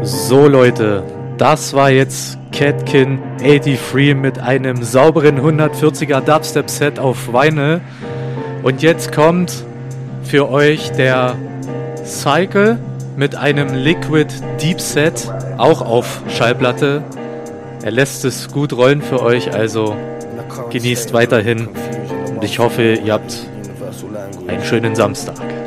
So Leute, das war jetzt Catkin 83 mit einem sauberen 140er Dubstep-Set auf Vinyl. Und jetzt kommt für euch der Cycle mit einem Liquid Deep Set, auch auf Schallplatte. Er lässt es gut rollen für euch, also genießt weiterhin. Und ich hoffe, ihr habt einen schönen Samstag.